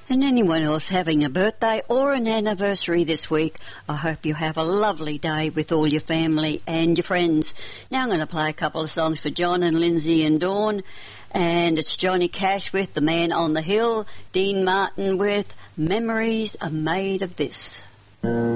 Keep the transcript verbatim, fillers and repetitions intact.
And anyone else having a birthday or an anniversary this week, I hope you have a lovely day with all your family and your friends. Now I'm going to play a couple of songs for John and Lindsay and Dawn. And it's Johnny Cash with The Man on the Hill, Dean Martin with Memories Are Made of This.